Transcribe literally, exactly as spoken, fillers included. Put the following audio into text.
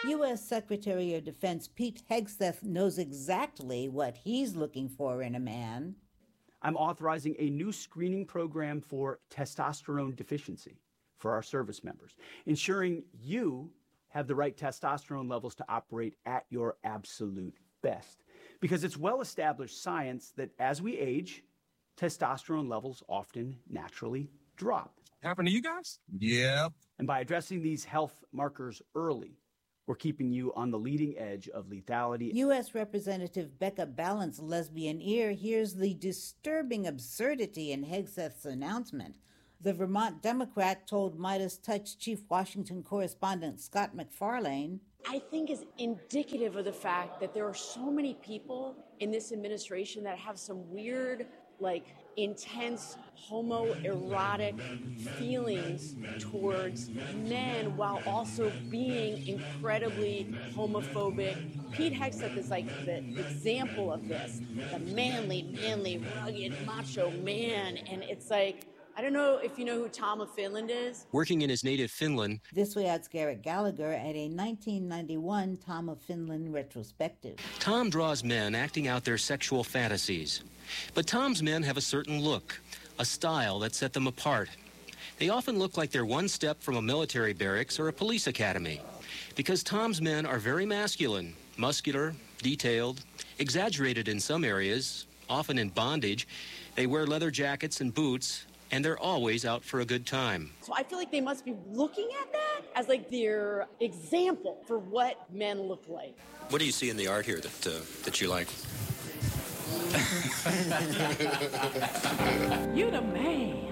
U S Secretary of Defense Pete Hegseth knows exactly what he's looking for in a man. I'm authorizing a new screening program for testosterone deficiency for our service members, ensuring you have the right testosterone levels to operate at your absolute best. Because it's well-established science that as we age, testosterone levels often naturally drop. Happen to you guys? Yep. And by addressing these health markers early, we're keeping you on the leading edge of lethality. U S Representative Becca Balance' lesbian ear hears the disturbing absurdity in Hegseth's announcement. The Vermont Democrat told Midas Touch Chief Washington correspondent Scott McFarlane, I think is indicative of the fact that there are so many people in this administration that have some weird, like, intense homoerotic feelings towards men while also being incredibly homophobic. Pete Hegseth is like the example of this, the manly, manly, rugged, macho man. And it's like, I don't know if you know who Tom of Finland is. Working in his native Finland. This way adds Garrett Gallagher at a nineteen ninety-one Tom of Finland retrospective. Tom draws men acting out their sexual fantasies. But Tom's men have a certain look, a style that set them apart. They often look like they're one step from a military barracks or a police academy. Because Tom's men are very masculine, muscular, detailed, exaggerated in some areas, often in bondage. They wear leather jackets and boots, and they're always out for a good time. So I feel like they must be looking at that as like their example for what men look like. What do you see in the art here that uh, that you like? You the man.